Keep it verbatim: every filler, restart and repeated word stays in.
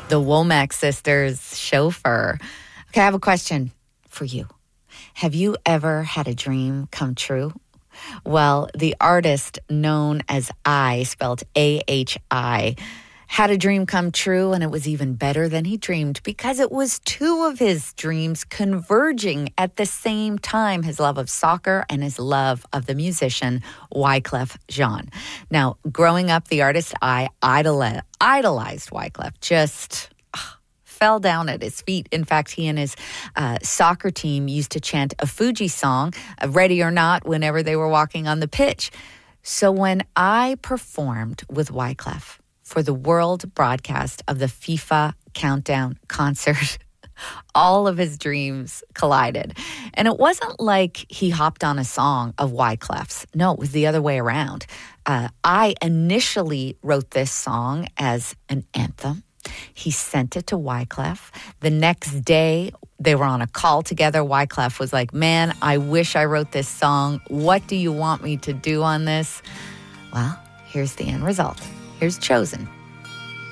The Womack Sisters, Chauffeur. Okay, I have a question for you. Have you ever had a dream come true? Well, the artist known as I, spelled A H I, had a dream come true, and it was even better than he dreamed because it was two of his dreams converging at the same time, his love of soccer and his love of the musician Wyclef Jean. Now, growing up, the artist I idoli- idolized Wyclef, just ugh, fell down at his feet. In fact, he and his uh, soccer team used to chant a Fuji song, uh, Ready or Not, whenever they were walking on the pitch. So when I performed with Wyclef for the world broadcast of the FIFA Countdown concert, all of his dreams collided. And it wasn't like he hopped on a song of Wyclef's. No, it was the other way around. Uh, I initially wrote this song as an anthem. He sent it to Wyclef. The next day, they were on a call together. Wyclef was like, man, I wish I wrote this song. What do you want me to do on this? Well, here's the end result. Here's Chosen